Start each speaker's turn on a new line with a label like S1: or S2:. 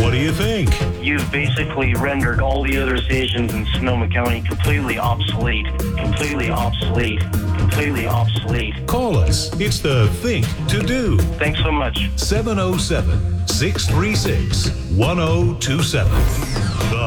S1: What do you think?
S2: You've basically rendered all the other stations in Sonoma County completely obsolete. Completely obsolete. Completely obsolete.
S1: Call us. It's the Think to Do.
S2: Thanks so much.
S1: 707 636 1027. The